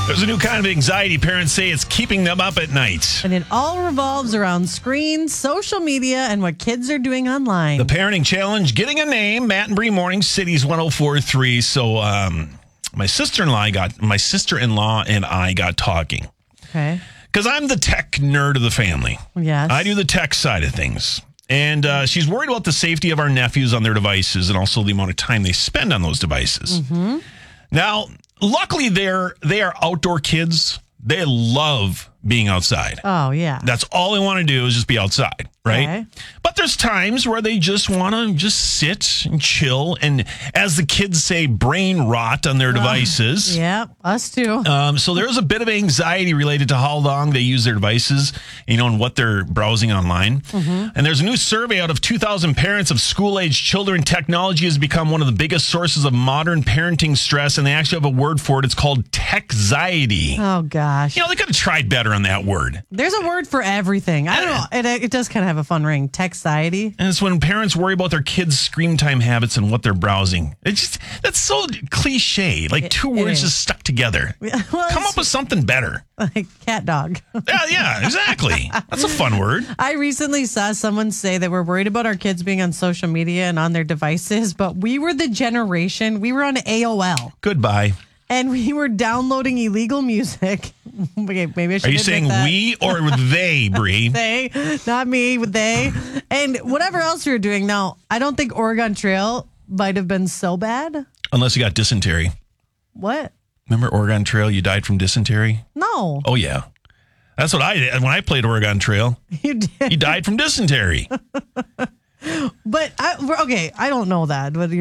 There's a new kind of anxiety parents say it's keeping them up at night. And it all revolves around screens, social media, and what kids are doing online. The parenting challenge, getting a name. Matt and Bree, Morning Cities 104.3. So my sister-in-law and I got talking. Okay. Because I'm the tech nerd of the family. Yes. I do the tech side of things. And she's worried about the safety of our nephews on their devices and also the amount of time they spend on those devices. Mm-hmm. Now, luckily, they are outdoor kids. They love being outside. Oh, yeah. That's all they want to do is just be outside, right? Okay. But there's times where they just want to just sit and chill and, as the kids say, brain rot on their devices. Yeah, us too. So there's a bit of anxiety related to how long they use their devices, and what they're browsing online. Mm-hmm. And there's a new survey out of 2,000 parents of school-age children. Technology has become one of the biggest sources of modern parenting stress, and they actually have a word for it. It's called techxiety. Oh, gosh. They could have tried better on that word. There's a word for everything. I don't know. It does kind of have a fun ring. Techxiety. And it's when parents worry about their kids' screen time habits and what they're browsing. That's so cliche. Like two words just stuck together. Well, Come up with something better. Like cat dog. Yeah, exactly. That's a fun word. I recently saw someone say that we're worried about our kids being on social media and on their devices, but we were the generation, we were on AOL. Goodbye. And we were downloading illegal music. Okay, maybe I should. Are you saying that. we or they, Bree? They, not me, they. And whatever else we were doing. Now, I don't think Oregon Trail might have been so bad. Unless you got dysentery. What? Remember Oregon Trail? You died from dysentery? No. Oh, yeah. That's what I did when I played Oregon Trail. You did. You died from dysentery. But, I don't know that. But